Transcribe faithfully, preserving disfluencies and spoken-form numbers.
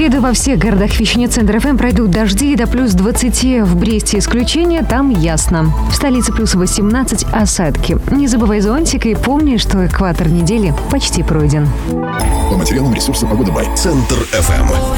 среду во всех городах вещания Центр эф эм пройдут дожди до плюс двадцати. В Бресте исключение, там ясно. В столице плюс восемнадцать, осадки. Не забывай зонтик и помни, что экватор недели почти пройден. По материалам ресурса «Погода Бай». Центр эф эм.